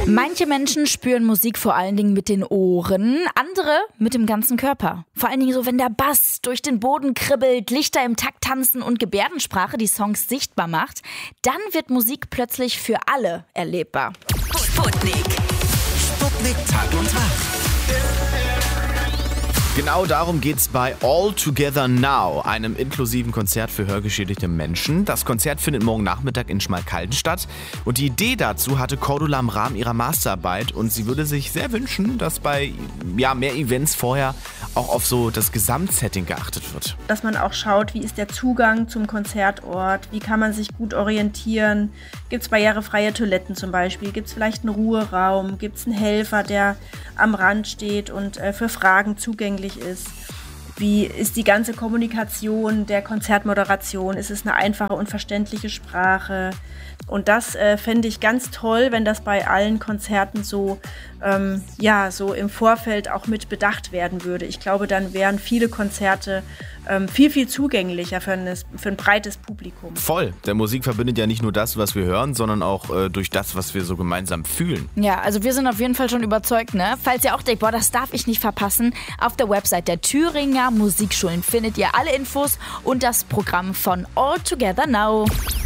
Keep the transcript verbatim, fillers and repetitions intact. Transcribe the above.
Manche Menschen spüren Musik vor allen Dingen mit den Ohren, andere mit dem ganzen Körper. Vor allen Dingen so, wenn der Bass durch den Boden kribbelt, Lichter im Takt tanzen und Gebärdensprache die Songs sichtbar macht, dann wird Musik plötzlich für alle erlebbar. Sputnik. Sputnik Tag und Nacht. Genau darum geht's bei All Together Now, einem inklusiven Konzert für hörgeschädigte Menschen. Das Konzert findet morgen Nachmittag in Schmalkalden statt. Und die Idee dazu hatte Cordula im Rahmen ihrer Masterarbeit. Und sie würde sich sehr wünschen, dass bei ja, mehr Events vorher auch auf so das Gesamtsetting geachtet wird. Dass man auch schaut, wie ist der Zugang zum Konzertort, wie kann man sich gut orientieren. Gibt es barrierefreie Toiletten zum Beispiel, gibt es vielleicht einen Ruheraum, gibt es einen Helfer, der am Rand steht und äh, für Fragen zugänglich ist. Wie ist die ganze Kommunikation der Konzertmoderation? Ist es eine einfache und verständliche Sprache? Und das äh, fände ich ganz toll, wenn das bei allen Konzerten so, ähm, ja, so im Vorfeld auch mit bedacht werden würde. Ich glaube, dann wären viele Konzerte ähm, viel, viel zugänglicher für ein, für ein breites Publikum. Voll. Der Musik verbindet ja nicht nur das, was wir hören, sondern auch äh, durch das, was wir so gemeinsam fühlen. Ja, also wir sind auf jeden Fall schon überzeugt, ne? Falls ihr auch denkt, boah, das darf ich nicht verpassen, auf der Website der Thüringer Musikschulen findet ihr alle Infos und das Programm von All Together Now.